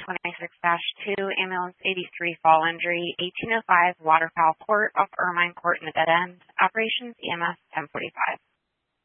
26-2, ambulance 83, fall injury, 1805 Waterfowl Court off Ermine Court in the dead end. Operations EMS 1045.